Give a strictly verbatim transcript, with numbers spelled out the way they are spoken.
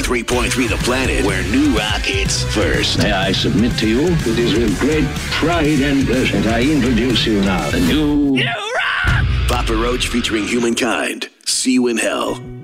three point three The Planet, where new rock hits first. May I submit to you, it is with great pride and pleasure that I introduce you now, the new... New rock! Papa Roach featuring Humankind. See you in hell.